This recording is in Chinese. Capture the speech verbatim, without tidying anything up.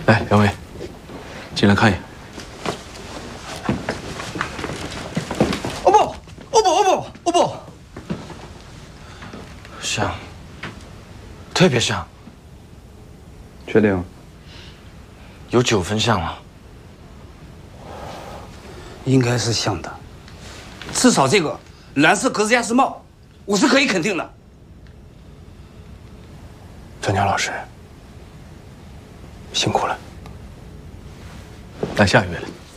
来，两位，进来看一眼。 哦不，哦不，哦不，哦不， 像，特别像。 确定？ 有九分像了。 应该是像的，至少这个蓝色格子鸭舌帽，我是可以肯定的。 专家老师，辛苦了。 来，下一位。